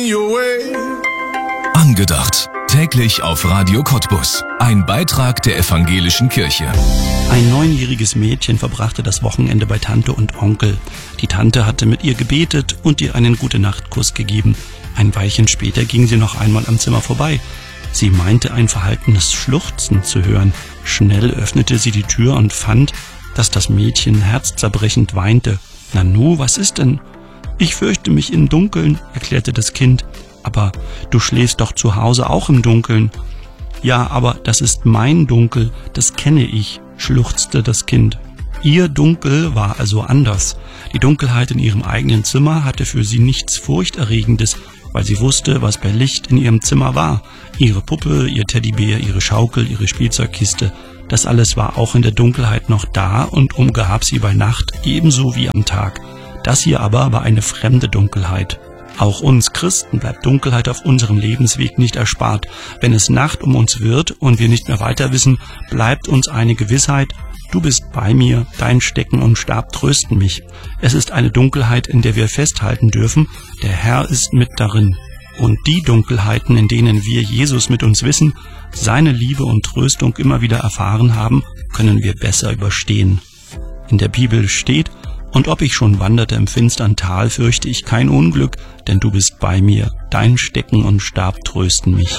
Angedacht. Täglich auf Radio Cottbus. Ein Beitrag der Evangelischen Kirche. Ein 9-jähriges Mädchen verbrachte das Wochenende bei Tante und Onkel. Die Tante hatte mit ihr gebetet und ihr einen Gute-Nacht-Kuss gegeben. Ein Weilchen später ging sie noch einmal am Zimmer vorbei. Sie meinte ein verhaltenes Schluchzen zu hören. Schnell öffnete sie die Tür und fand, dass das Mädchen herzzerbrechend weinte. »Nanu, was ist denn?« »Ich fürchte mich im Dunkeln«, erklärte das Kind. »Aber du schläfst doch zu Hause auch im Dunkeln.« »Ja, aber das ist mein Dunkel, das kenne ich«, schluchzte das Kind. Ihr Dunkel war also anders. Die Dunkelheit in ihrem eigenen Zimmer hatte für sie nichts Furchterregendes, weil sie wusste, was bei Licht in ihrem Zimmer war. Ihre Puppe, ihr Teddybär, ihre Schaukel, ihre Spielzeugkiste. Das alles war auch in der Dunkelheit noch da und umgab sie bei Nacht ebenso wie am Tag. Das hier aber war eine fremde Dunkelheit. Auch uns Christen bleibt Dunkelheit auf unserem Lebensweg nicht erspart. Wenn es Nacht um uns wird und wir nicht mehr weiter wissen, bleibt uns eine Gewissheit: Du bist bei mir, dein Stecken und Stab trösten mich. Es ist eine Dunkelheit, in der wir festhalten dürfen, der Herr ist mit darin. Und die Dunkelheiten, in denen wir Jesus mit uns wissen, seine Liebe und Tröstung immer wieder erfahren haben, können wir besser überstehen. In der Bibel steht: Und ob ich schon wanderte im finstern Tal, fürchte ich kein Unglück, denn du bist bei mir, dein Stecken und Stab trösten mich.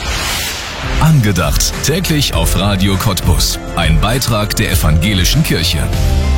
Angedacht. Täglich auf Radio Cottbus. Ein Beitrag der Evangelischen Kirche.